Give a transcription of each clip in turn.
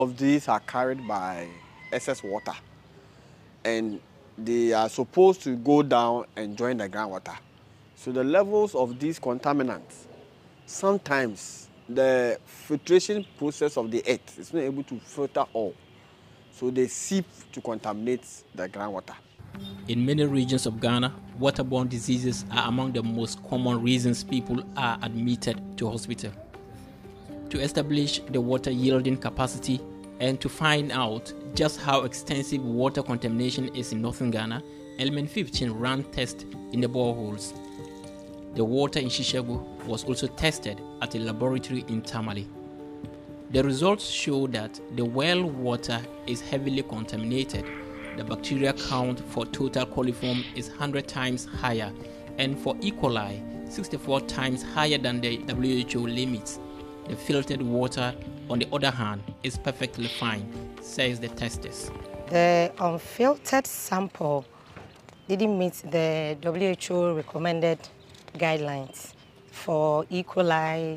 Of these are carried by excess water, and they are supposed to go down and join the groundwater. So the levels of these contaminants, sometimes the filtration process of the earth is not able to filter all. So they seep to contaminate the groundwater. In many regions of Ghana, waterborne diseases are among the most common reasons people are admitted to hospital. To establish the water yielding capacity and to find out just how extensive water contamination is in northern Ghana, Element 15 ran tests in the boreholes. The water in Shishagu was also tested at a laboratory in Tamale. The results show that the well water is heavily contaminated. The bacteria count for total coliform is 100 times higher, and for E. coli, 64 times higher than the WHO limits. The filtered water, on the other hand, is perfectly fine, says the testers. The unfiltered sample didn't meet the WHO recommended guidelines for E. coli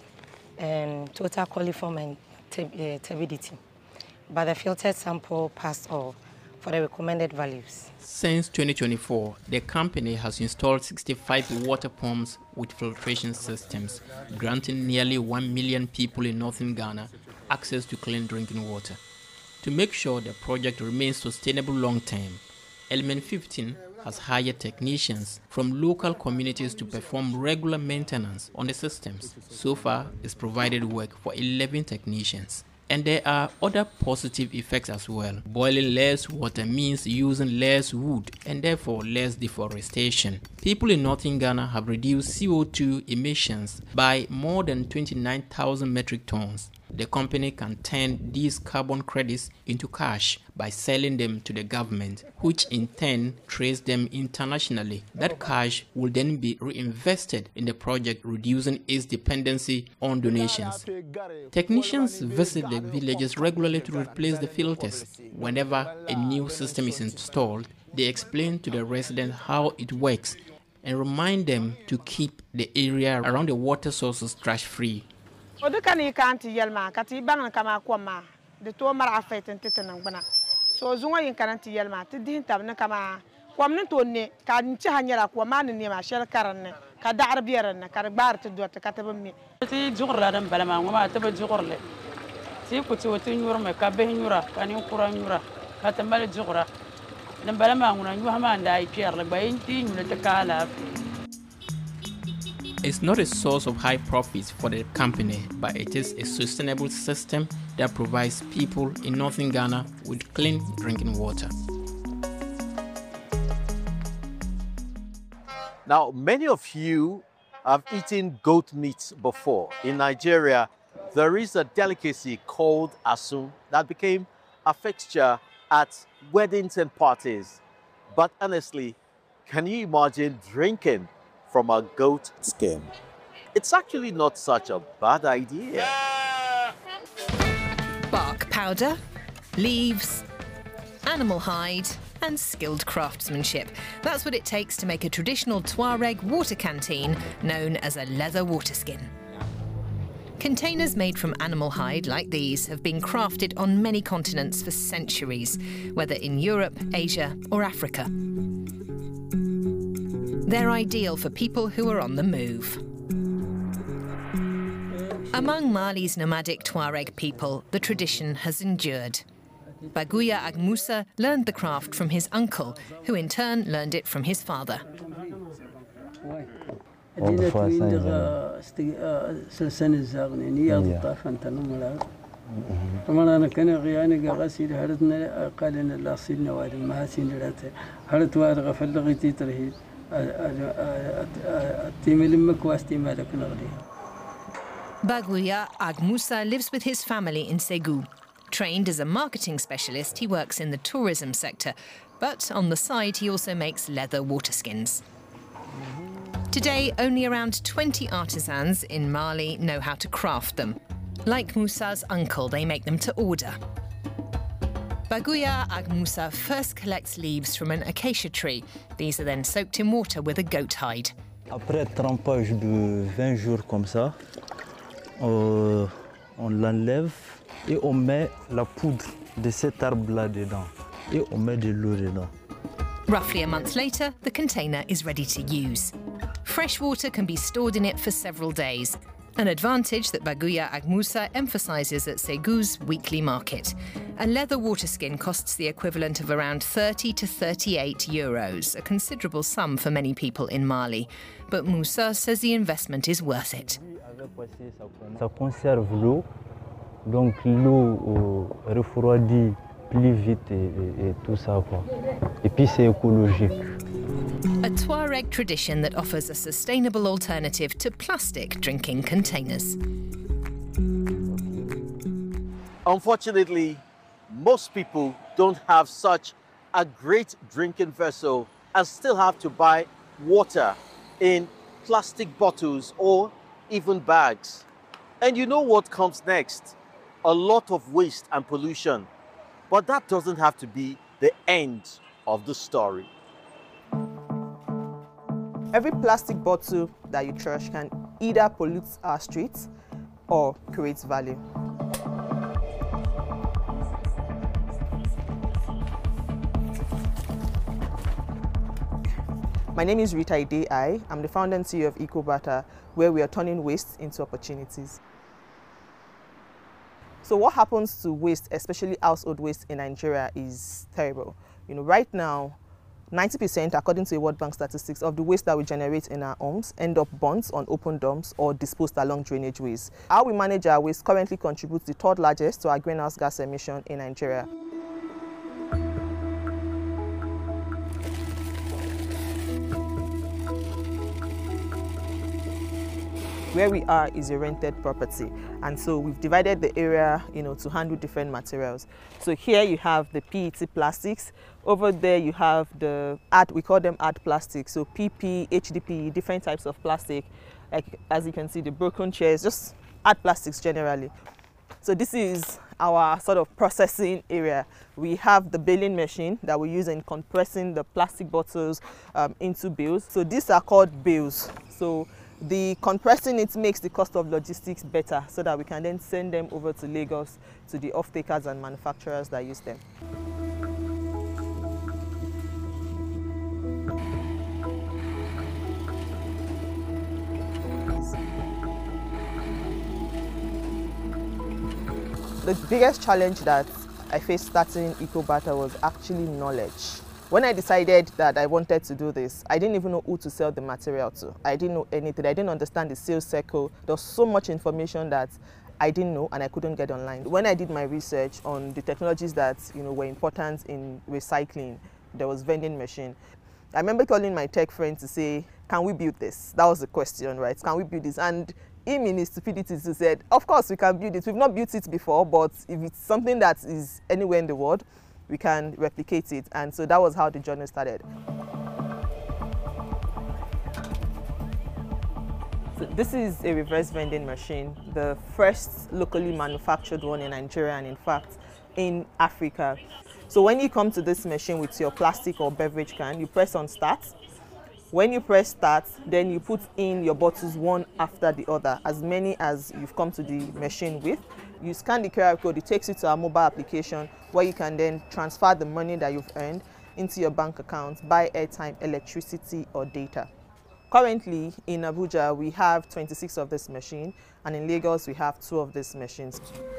and total coliform and turbidity, but the filtered sample passed all for the recommended values. Since 2024, the company has installed 65 water pumps with filtration systems, granting nearly 1 million people in northern Ghana access to clean drinking water. To make sure the project remains sustainable long-term, Element 15 has hired technicians from local communities to perform regular maintenance on the systems. So far, it's provided work for 11 technicians. And there are other positive effects as well. Boiling less water means using less wood and therefore less deforestation. People in northern Ghana have reduced CO2 emissions by more than 29,000 metric tons. The company can turn these carbon credits into cash by selling them to the government, which in turn trades them internationally. That cash will then be reinvested in the project, reducing its dependency on donations. Technicians visit the villages regularly to replace the filters. Whenever a new system is installed, they explain to the residents how it works and remind them to keep the area around the water sources trash-free. So zunga yin kananti yelma ti din tabna kama kwamnin tonne ka nci hanyara ko manin ne ma shel karanne ka da'ar biyaran ka gbar ti dot ka tabmi ti jugurla dan balama ngoma taba jugurle ti ku ti wotin yurme ka be nyura kanin kuran yura ka tambal jugura dan balama nguna nyu hama ndai pierre ba yin ti nyu ta kala. It's not a source of high profits for the company, but it is a sustainable system that provides people in northern Ghana with clean drinking water. Now, many of you have eaten goat meat before. In Nigeria, there is a delicacy called asun that became a fixture at weddings and parties. But honestly, can you imagine drinking from a goat skin? It's actually not such a bad idea. Bark powder, leaves, animal hide and skilled craftsmanship. That's what it takes to make a traditional Tuareg water canteen known as a leather water skin. Containers made from animal hide like these have been crafted on many continents for centuries, whether in Europe, Asia or Africa. They're ideal for people who are on the move. Among Mali's nomadic Tuareg people, the tradition has endured. Baguya Agmusa learned the craft from his uncle, who in turn learned it from his father. Baguya Agmusa lives with his family in Ségou. Trained as a marketing specialist, he works in the tourism sector, but on the side he also makes leather water skins. Today, only around 20 artisans in Mali know how to craft them. Like Musa's uncle, they make them to order. Baguya Agmusa first collects leaves from an acacia tree. These are then soaked in water with a goat hide. Après trempage de 20 jours comme ça, on l'enlève et on met la poudre de cet arbre-là dedans et on met de l'eau dedans. Roughly a month later, the container is ready to use. Fresh water can be stored in it for several days, an advantage that Baguya Agmusa emphasises at Segu's weekly market. A leather water skin costs the equivalent of around 30 to 38 euros, a considerable sum for many people in Mali. But Moussa says the investment is worth it. Ça conserve l'eau, donc l'eau refroidit plus vite et tout ça quoi. Et puis c'est écologique. A Tuareg tradition that offers a sustainable alternative to plastic drinking containers. Unfortunately, most people don't have such a great drinking vessel and still have to buy water in plastic bottles or even bags. And you know what comes next? A lot of waste and pollution. But that doesn't have to be the end of the story. Every plastic bottle that you trash can either pollute our streets or create value. My name is Rita Idei. I'm the founder and CEO of EcoBatter, where we are turning waste into opportunities. So what happens to waste, especially household waste in Nigeria, is terrible. You know, right now, 90%, according to the World Bank statistics, of the waste that we generate in our homes end up burnt on open dumps or disposed along drainage ways. How we manage our waste currently contributes the third largest to our greenhouse gas emission in Nigeria. Where we are is a rented property, and so we've divided the area, to handle different materials. So here you have the PET plastics. Over there you have the we call them art plastics, so PP, HDPE, different types of plastic. Like, as you can see, the broken chairs, just art plastics generally. So this is our sort of processing area. We have the baling machine that we use in compressing the plastic bottles into bales. So these are called bales. So the compressing it makes the cost of logistics better, so that we can then send them over to Lagos to the off-takers and manufacturers that use them. The biggest challenge that I faced starting EcoBatter was actually knowledge. When I decided that I wanted to do this, I didn't even know who to sell the material to. I didn't know anything. I didn't understand the sales cycle. There was so much information that I didn't know and I couldn't get online. When I did my research on the technologies that were important in recycling, there was vending machine. I remember calling my tech friend to say, can we build this? That was the question, right? Can we build this? And him in his stupidity said, of course we can build it. We've not built it before, but if it's something that is anywhere in the world, we can replicate it. And so that was how the journey started. So this is a reverse vending machine, the first locally manufactured one in Nigeria and in fact in Africa. So when you come to this machine with your plastic or beverage can, you press on start. When you press start, then you put in your bottles one after the other, as many as you've come to the machine with. You scan the QR code, it takes you to our mobile application where you can then transfer the money that you've earned into your bank account, buy airtime, electricity or data. Currently in Abuja, we have 26 of this machine, and in Lagos, we have 2 of these machines.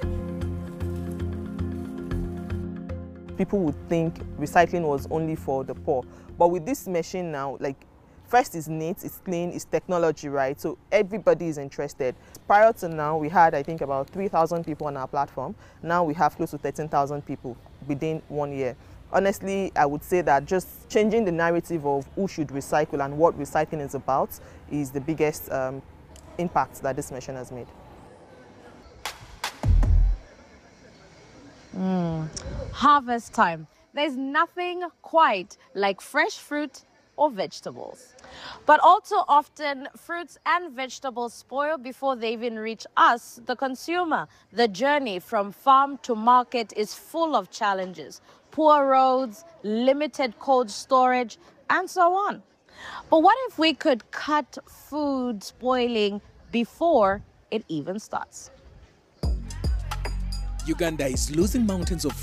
People would think recycling was only for the poor, but with this machine now, first is neat, it's clean, it's technology, right? So everybody is interested. Prior to now, we had, I think, about 3,000 people on our platform. Now we have close to 13,000 people within 1 year. Honestly, I would say that just changing the narrative of who should recycle and what recycling is about is the biggest impact that this machine has made. Harvest time. There's nothing quite like fresh fruit or vegetables. But also often fruits and vegetables spoil before they even reach us, the consumer. The journey from farm to market is full of challenges. Poor roads, limited cold storage, and so on. But what if we could cut food spoiling before it even starts? Uganda is losing mountains of